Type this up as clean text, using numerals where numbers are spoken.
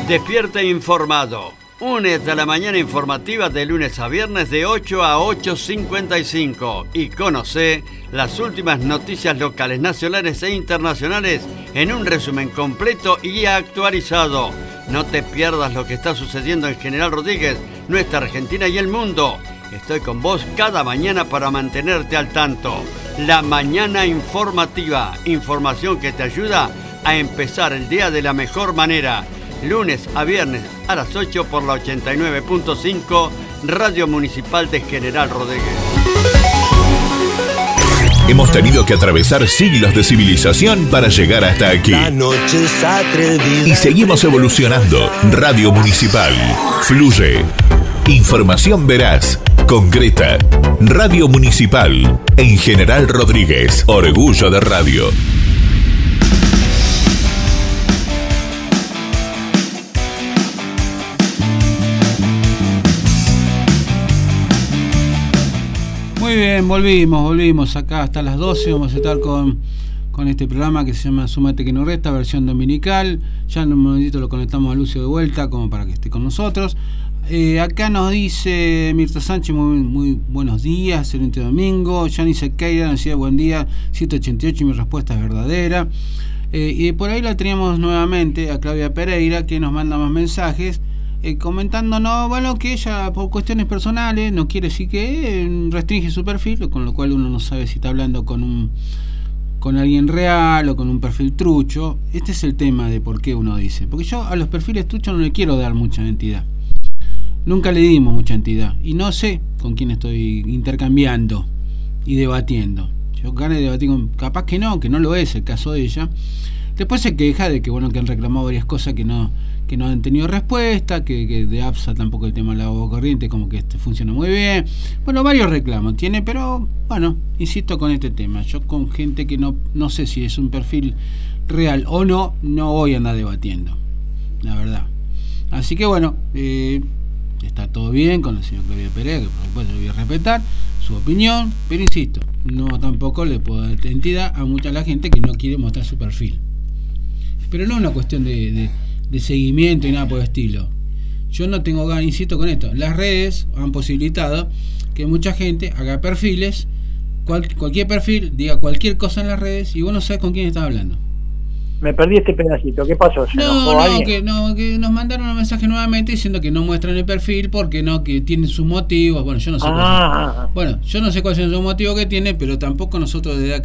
Despierta informado. Únete a la mañana informativa de lunes a viernes de 8 a 8:55 y conoce las últimas noticias locales, nacionales e internacionales en un resumen completo y actualizado. No te pierdas lo que está sucediendo en General Rodríguez, nuestra Argentina y el mundo. Estoy con vos cada mañana para mantenerte al tanto. La mañana informativa, información que te ayuda a empezar el día de la mejor manera. Lunes a viernes a las 8 por la 89.5 Radio Municipal de General Rodríguez. Hemos tenido que atravesar siglos de civilización para llegar hasta aquí. Y seguimos evolucionando. Radio Municipal. Fluye. Información veraz, concreta. Radio Municipal. En General Rodríguez. Orgullo de radio. Muy bien, volvimos acá hasta las 12. Vamos a estar con este programa que se llama Súmate que no resta, versión dominical. Ya en un momentito lo conectamos a Lucio de vuelta como para que esté con nosotros. Acá nos dice Mirta Sánchez, muy buenos días, excelente domingo. Yani Sequeira nos decía buen día, 788 y mi respuesta es verdadera. Y por ahí la teníamos nuevamente a Claudia Pereira, que nos manda más mensajes. Comentándonos, bueno, que ella por cuestiones personales no quiere decir que restringe su perfil, con lo cual uno no sabe si está hablando con alguien real o con un perfil trucho. Este es el tema de por qué uno dice, porque yo a los perfiles truchos no le quiero dar mucha entidad, nunca le dimos mucha entidad y no sé con quién estoy intercambiando y debatiendo. Yo gané de debatir con, capaz que no lo es el caso de ella. Después se queja de que bueno, que han reclamado varias cosas que no han tenido respuesta, que de AFSA tampoco el tema del agua corriente como que funciona muy bien. Bueno, varios reclamos tiene, pero bueno, insisto con este tema. Yo con gente que no sé si es un perfil real o no voy a andar debatiendo, la verdad. Así que bueno, está todo bien con el señor Claudio Pereira, que por supuesto le voy a respetar su opinión, pero insisto, no tampoco le puedo dar entidad a mucha la gente que no quiere mostrar su perfil. Pero no es una cuestión de seguimiento y nada por el estilo. Yo no tengo ganas, insisto con esto. Las redes han posibilitado que mucha gente haga perfiles, cualquier perfil, diga cualquier cosa en las redes y vos no sabés con quién estás hablando. Me perdí este pedacito, ¿qué pasó? Que nos mandaron un mensaje nuevamente diciendo que no muestran el perfil porque que tienen sus motivos. Bueno, yo no sé cuáles son sus motivos que tiene, pero tampoco nosotros desde acá